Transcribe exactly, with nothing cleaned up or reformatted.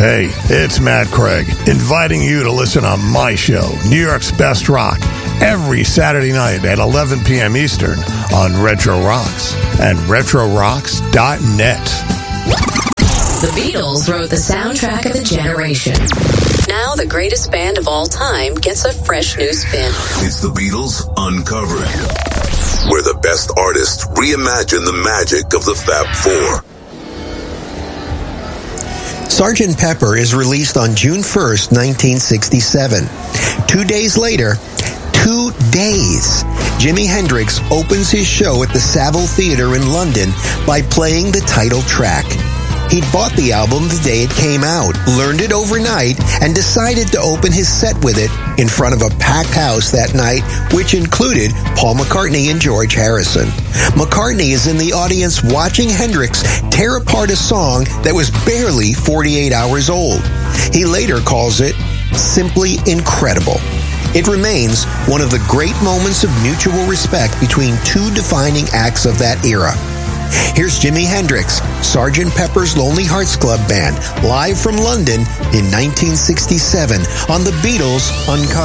Hey, it's Matt Craig, inviting you to listen on my show, New York's Best Rock, every Saturday night at eleven p.m. Eastern on Retro Rocks and retro rocks dot net. The Beatles wrote the soundtrack of a generation. Now the greatest band of all time gets a fresh new spin. It's the Beatles Uncovered, where the best artists reimagine the magic of the Fab Four. Sergeant Pepper is released on June first, nineteen sixty-seven. Two days later, two days, Jimi Hendrix opens his show at the Savile Theatre in London by playing the title track. He'd bought the album the day it came out, learned it overnight, and decided to open his set with it in front of a packed house that night, which included Paul McCartney and George Harrison. McCartney is in the audience watching Hendrix tear apart a song that was barely forty-eight hours old. He later calls it simply incredible. It remains one of the great moments of mutual respect between two defining acts of that era. Here's Jimi Hendrix, Sergeant Pepper's Lonely Hearts Club Band, live from London in nineteen sixty-seven on the Beatles Uncovered.